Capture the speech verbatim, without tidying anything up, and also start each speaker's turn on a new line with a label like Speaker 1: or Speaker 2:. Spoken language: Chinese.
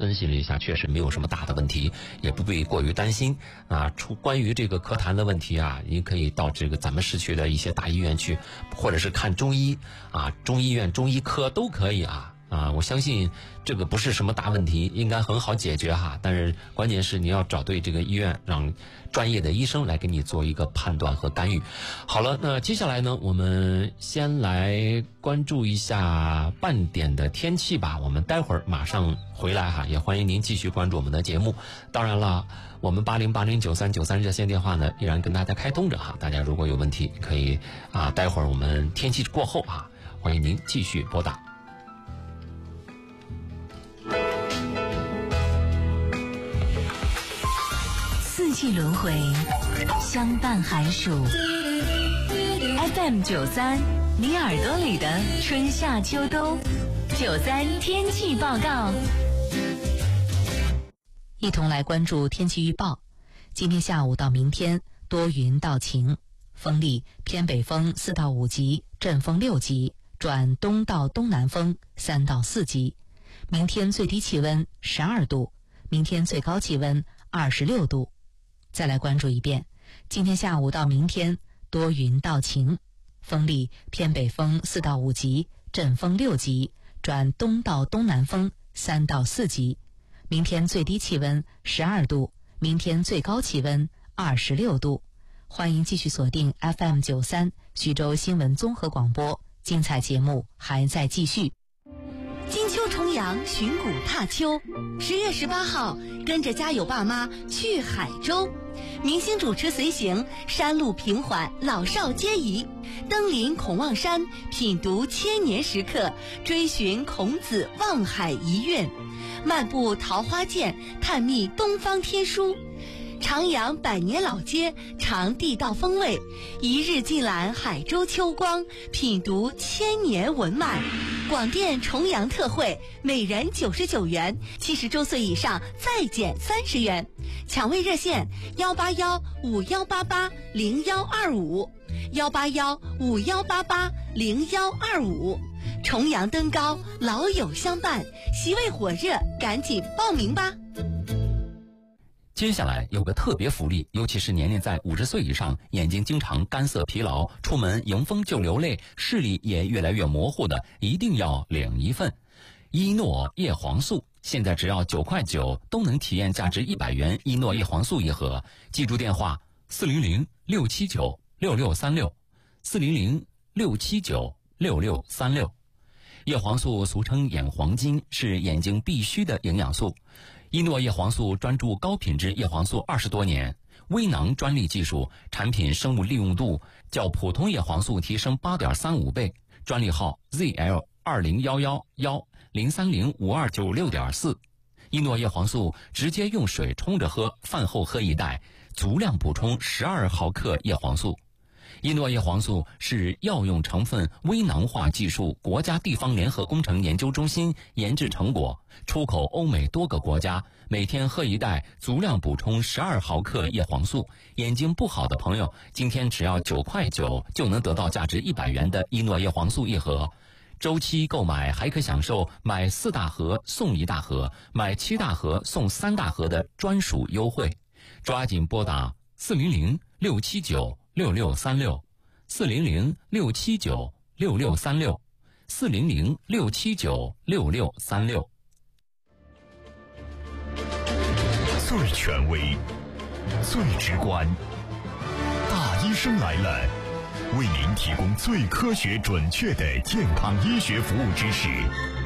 Speaker 1: 分析了一下，确实没有什么大的问题，也不必过于担心啊。出关于这个咳痰的问题啊，您可以到这个咱们市区的一些大医院去，或者是看中医啊，中医院、中医科都可以啊。啊，我相信这个不是什么大问题，应该很好解决哈。但是关键是你要找对这个医院，让专业的医生来给你做一个判断和干预。好了，那接下来呢，我们先来关注一下半点的天气吧。我们待会儿马上回来哈，也欢迎您继续关注我们的节目。当然了，我们八零八零九三九三热线电话呢，依然跟大家开通着哈。大家如果有问题，可以啊，待会儿我们天气过后啊，欢迎您继续拨打。
Speaker 2: 四季轮回，相伴寒暑。F M 九三，你耳朵里的春夏秋冬。九三天气报告，一同来关注天气预报。今天下午到明天多云到晴，风力偏北风四到五级，阵风六级，转东到东南风三到四级。明天最低气温十二度，明天最高气温二十六度。再来关注一遍，今天下午到明天多云到晴，风力偏北风四到五级，阵风六级，转东到东南风三到四级。明天最低气温十二度，明天最高气温二十六度。欢迎继续锁定 F M 九三徐州新闻综合广播，精彩节目还在继续。
Speaker 3: 金秋重阳，寻古踏秋。十月十八号，跟着家有爸妈去海州，明星主持随行，山路平缓，老少皆宜。登临孔望山，品读千年石刻，追寻孔子望海遗韵，漫步桃花涧，探秘东方天书。徜徉百年老街，尝地道风味，一日尽览海州秋光，品读千年文脉。广电重阳特惠，每人九十九元，七十周岁以上再减三十元。抢位热线：幺八幺五幺八八零幺二五，幺八幺五幺八八零幺二五。重阳登高，老友相伴，席位火热，赶紧报名吧。
Speaker 1: 接下来有个特别福利，尤其是年龄在五十岁以上，眼睛经常干涩疲劳，出门迎风就流泪，视力也越来越模糊的，一定要领一份伊诺叶黄素。现在只要九块九都能体验价值一百元伊诺叶黄素一盒。记住电话：四零零六七九六六三六，四零零六七九六六三六。叶黄素俗称眼黄金，是眼睛必须的营养素。伊诺叶黄素专注高品质叶黄素二十多年，微囊专利技术，产品生物利用度较普通叶黄素提升 八点三五 倍。专利号 Z L 二零一一一零三零五二九六点四。伊诺叶黄素直接用水冲着喝，饭后喝一袋，足量补充十二毫克叶黄素。伊诺叶黄素是药用成分微囊化技术国家地方联合工程研究中心研制成果，出口欧美多个国家，每天喝一袋，足量补充十二毫克叶黄素。眼睛不好的朋友，今天只要九块九就能得到价值一百元的伊诺叶黄素一盒。周期购买还可享受买四大盒送一大盒，买七大盒送三大盒的专属优惠。抓紧拨打四零零六七九六六三六，四零零六七九六六三六，四零零六七九六六三六。
Speaker 4: 最权威，最直观，大医生来了，为您提供最科学准确的健康医学服务知识。